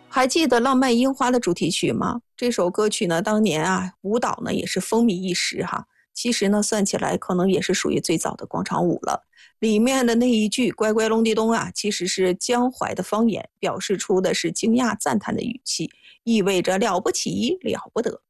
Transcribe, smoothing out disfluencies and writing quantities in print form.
还记得《浪漫樱花》的主题曲吗？这首歌曲呢，当年啊，舞蹈呢也是风靡一时哈。其实呢，算起来可能也是属于最早的广场舞了。里面的那一句“乖乖隆地咚”啊，其实是江淮的方言，表示出的是惊讶赞叹的语气，意味着了不起、了不得。